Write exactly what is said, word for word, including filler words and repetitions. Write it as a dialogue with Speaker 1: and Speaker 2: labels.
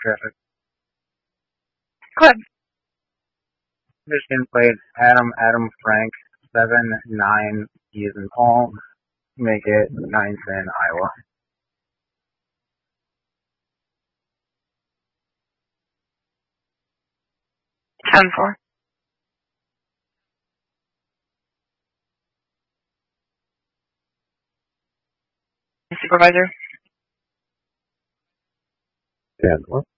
Speaker 1: Traffic.
Speaker 2: Go ahead.
Speaker 1: Michigan played Adam Adam Frank seven nine E's and Paul. Make it nine ten Iowa.
Speaker 2: ten four. Supervisor.
Speaker 3: ten four.